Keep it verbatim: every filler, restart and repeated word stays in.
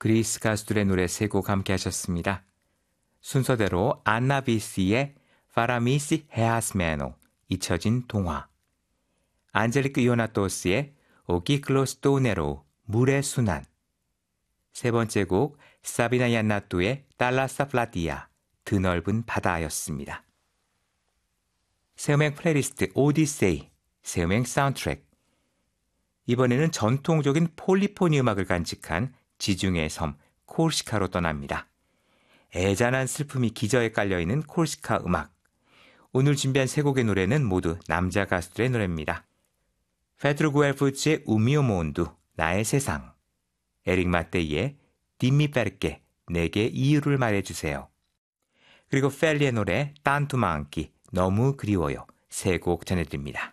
그리스 가수들의 노래 세 곡 함께 하셨습니다. 순서대로 안나 비시의 파라미시 헤아스메노, 잊혀진 동화, 안젤리크 이오나토스의 오키클로스토네로, 물의 순환, 세 번째 곡 사비나 얀나토의 달라사 플라티아, 드넓은 바다였습니다. 새음행 플레이리스트 오디세이, 새음행 사운드트랙. 이번에는 전통적인 폴리포니 음악을 간직한 지중해의 섬 코르시카로 떠납니다. 애잔한 슬픔이 기저에 깔려있는 코르시카 음악. 오늘 준비한 세 곡의 노래는 모두 남자 가수들의 노래입니다. 페드로 구엘푸치의 우미오 몬두, 나의 세상, 에릭 마테이의 디미 페르케, 내게 이유를 말해주세요. 그리고 펠리의 노래 딴투마안기, 너무 그리워요. 세 곡 전해드립니다.